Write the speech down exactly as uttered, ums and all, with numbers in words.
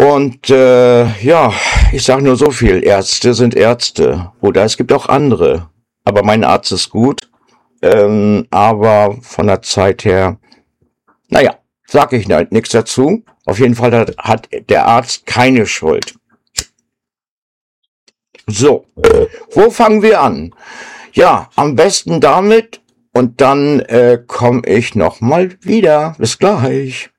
Und äh, ja, ich sage nur so viel, Ärzte sind Ärzte. Oder es gibt auch andere. Aber mein Arzt ist gut. Ähm, aber von der Zeit her, naja, sage ich halt nichts dazu. Auf jeden Fall hat, hat der Arzt keine Schuld. So, wo fangen wir an? Ja, am besten damit und dann äh, komme ich nochmal wieder. Bis gleich.